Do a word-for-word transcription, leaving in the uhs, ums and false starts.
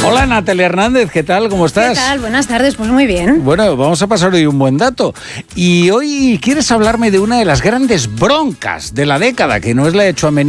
Hola Natalia Hernández, ¿qué tal? ¿Cómo estás? ¿Qué tal? Buenas tardes, pues muy bien. Bueno, vamos a pasar hoy un buen dato. Y hoy quieres hablarme de una de las grandes broncas de la década, que no es la de Tchouaméni,